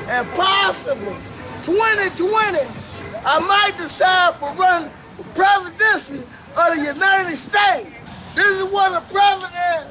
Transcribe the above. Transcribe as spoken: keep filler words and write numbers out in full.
and possibly twenty twenty, I might decide for running for presidency of the United States. This is what a president